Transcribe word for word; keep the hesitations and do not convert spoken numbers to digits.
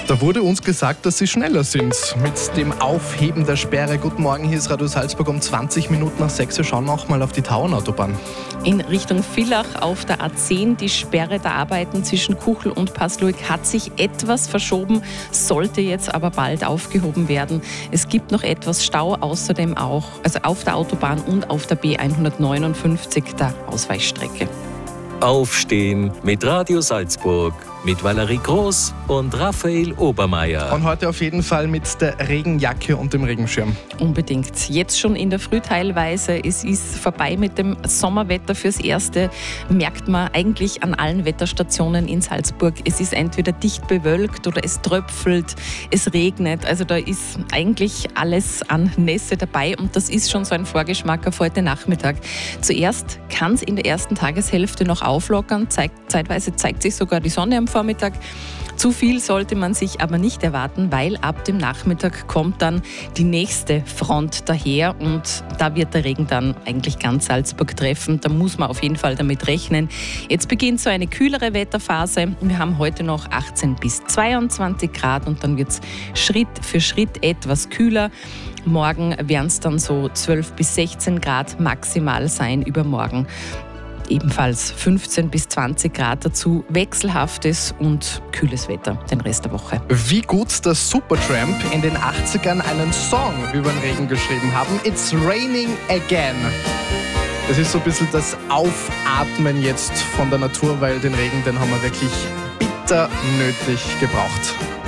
Da wurde uns gesagt, dass sie schneller sind mit dem Aufheben der Sperre. Guten Morgen, hier ist Radio Salzburg um zwanzig Minuten nach sechs. Wir schauen noch mal auf die Tauernautobahn. In Richtung Villach auf der A zehn. Die Sperre der Arbeiten zwischen Kuchel und Pasluik hat sich etwas verschoben, sollte jetzt aber bald aufgehoben werden. Es gibt noch etwas Stau, außerdem auch also auf der Autobahn und auf der B hundertneunundfünfzig, der Ausweichstrecke. Aufstehen mit Radio Salzburg, mit Valerie Groß und Raphael Obermeier. Und heute auf jeden Fall mit der Regenjacke und dem Regenschirm. Unbedingt. Jetzt schon in der Früh teilweise. Es ist vorbei mit dem Sommerwetter. Fürs Erste merkt man eigentlich an allen Wetterstationen in Salzburg, es ist entweder dicht bewölkt oder es tröpfelt, es regnet. Also da ist eigentlich alles an Nässe dabei und das ist schon so ein Vorgeschmack auf heute Nachmittag. Zuerst kann es in der ersten Tageshälfte noch auflockern. Zeigt, zeitweise zeigt sich sogar die Sonne am Vormittag. Zu viel sollte man sich aber nicht erwarten, weil ab dem Nachmittag kommt dann die nächste Front daher und da wird der Regen dann eigentlich ganz Salzburg treffen. Da muss man auf jeden Fall damit rechnen. Jetzt beginnt so eine kühlere Wetterphase. Wir haben heute noch achtzehn bis zweiundzwanzig Grad und dann wird es Schritt für Schritt etwas kühler. Morgen werden es dann so zwölf bis sechzehn Grad maximal sein übermorgen. Ebenfalls fünfzehn bis zwanzig Grad dazu, wechselhaftes und kühles Wetter den Rest der Woche. Wie gut dass Supertramp in den achtzigern einen Song über den Regen geschrieben haben. It's raining again. Das ist so ein bisschen das Aufatmen jetzt von der Natur, weil den Regen, den haben wir wirklich bitter nötig gebraucht.